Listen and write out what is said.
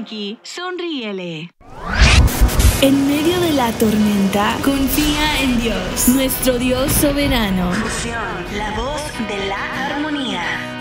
tranqui, sonríele. En medio de la tormenta, confía en Dios, nuestro Dios soberano. Fusión, la voz de la armonía.